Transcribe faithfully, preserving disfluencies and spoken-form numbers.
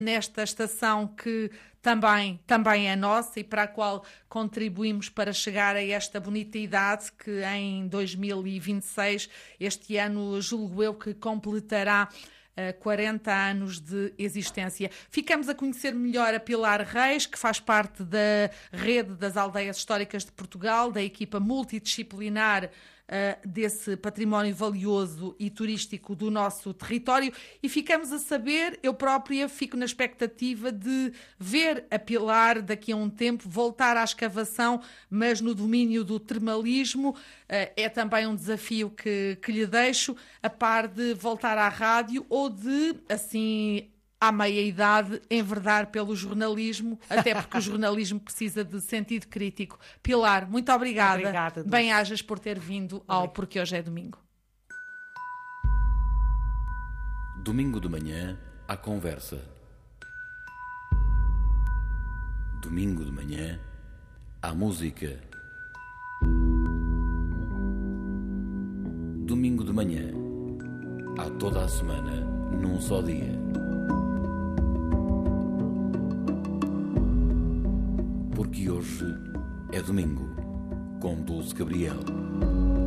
nesta estação que também, também é nossa e para a qual contribuímos para chegar a esta bonita idade que em dois mil e vinte e seis, este ano, julgo eu, que completará uh, quarenta anos de existência. Ficamos a conhecer melhor a Pilar Reis, que faz parte da Rede das Aldeias Históricas de Portugal, da equipa multidisciplinar Uh, desse património valioso e turístico do nosso território, e ficamos a saber, eu própria fico na expectativa de ver a Pilar daqui a um tempo voltar à escavação, mas no domínio do termalismo. Uh, é também um desafio que, que lhe deixo, a par de voltar à rádio ou de, assim, à meia-idade, enverdar pelo jornalismo, até porque o jornalismo precisa de sentido crítico. Pilar, muito obrigada. Obrigada, Bem-ajas por ter vindo ao Porque Hoje é Domingo. Domingo de manhã, à conversa. Domingo de manhã, à música. Domingo de manhã, há toda a semana, num só dia. Porque hoje é domingo, com Dulce Gabriel.